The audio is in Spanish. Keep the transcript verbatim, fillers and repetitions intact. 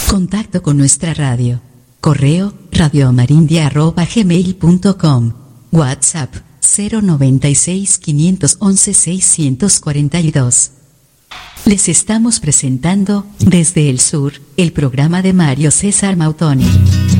Contacto con nuestra radio. Correo radioamarindia arroba gmail punto com. WhatsApp cero noventa y seis, quinientos once, seiscientos cuarenta y dos. Les estamos presentando, desde el sur, el programa de Mario César Mautoni.